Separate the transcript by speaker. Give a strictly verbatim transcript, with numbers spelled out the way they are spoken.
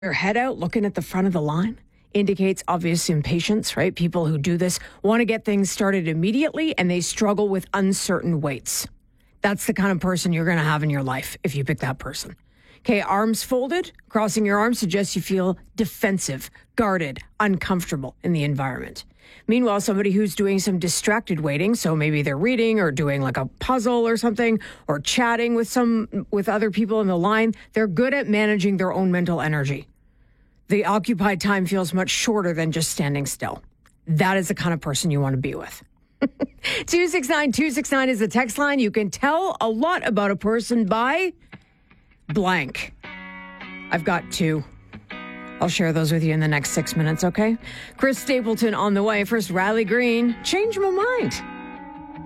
Speaker 1: Their head out looking at the front of the line indicates obvious impatience, right? People who do this want to get things started immediately and they struggle with uncertain waits. That's the kind of person you're going to have in your life if you pick that person. Okay, arms folded, crossing your arms suggests you feel defensive, guarded, uncomfortable in the environment. Meanwhile, somebody who's doing some distracted waiting, so maybe they're reading or doing like a puzzle or something, or chatting with some with other people in the line, they're good at managing their own mental energy. The occupied time feels much shorter than just standing still. That is the kind of person you want to be with. two six nine, two six nine is the text line. You can tell a lot about a person by blank. I've got two. I'll share those with you in the next six minutes, okay? Chris Stapleton on the way. First, Riley Green. Change my mind.